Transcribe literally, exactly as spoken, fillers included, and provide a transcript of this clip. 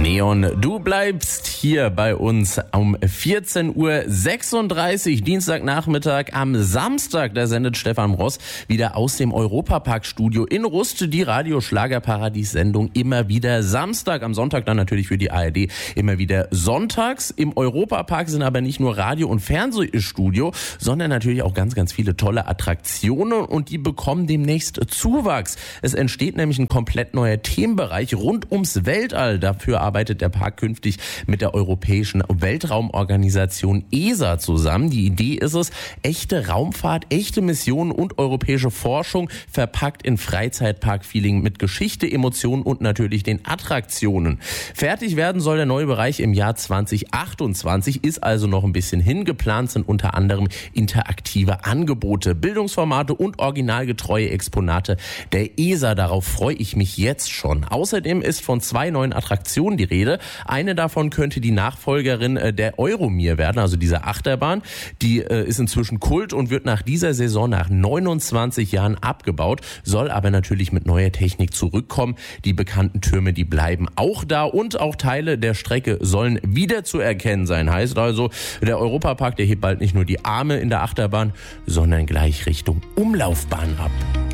Neon, du bleibst hier bei uns um vierzehn Uhr sechsunddreißig, Dienstagnachmittag. Am Samstag, da sendet Stefan Ross wieder aus dem Europapark-Studio in Rust die Radio-Schlagerparadies-Sendung immer wieder Samstag. Am Sonntag dann natürlich für die A R D immer wieder sonntags. Im Europapark sind aber nicht nur Radio- und Fernsehstudio, sondern natürlich auch ganz, ganz viele tolle Attraktionen und die bekommen demnächst Zuwachs. Es entsteht nämlich ein komplett neuer Themenbereich rund ums Weltall. Dafür arbeitet der Park künftig mit der Europäischen Weltraumorganisation E S A zusammen. Die Idee ist es, echte Raumfahrt, echte Missionen und europäische Forschung verpackt in Freizeitpark-Feeling mit Geschichte, Emotionen und natürlich den Attraktionen. Fertig werden soll der neue Bereich im Jahr zwanzig achtundzwanzig, ist also noch ein bisschen hin. Geplant sind unter anderem interaktive Angebote, Bildungsformate und originalgetreue Exponate der E S A. Darauf freue ich mich jetzt schon. Außerdem ist von zwei neuen Attraktionen die Rede. Eine davon könnte die Nachfolgerin der Euromir werden, also dieser Achterbahn. Die äh, ist inzwischen Kult und wird nach dieser Saison nach neunundzwanzig Jahren abgebaut, soll aber natürlich mit neuer Technik zurückkommen. Die bekannten Türme, die bleiben auch da und auch Teile der Strecke sollen wieder zu erkennen sein. Heißt also, der Europapark, der hebt bald nicht nur die Arme in der Achterbahn, sondern gleich Richtung Umlaufbahn ab.